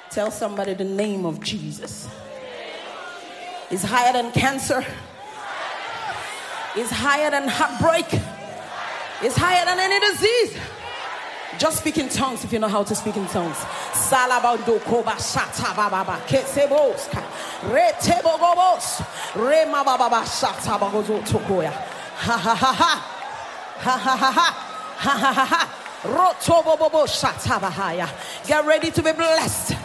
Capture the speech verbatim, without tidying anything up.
Tell somebody the name of Jesus is higher than cancer. Is higher than heartbreak. Is higher than any disease. Just speak in tongues if you know how to speak in tongues. Salabando koba shata baba keseboska retebogobos rema baba shata bagozo tokoya. Ha ha ha ha ha ha ha ha ha ha ha. Rotobobobo shata bahaya. Get ready to be blessed.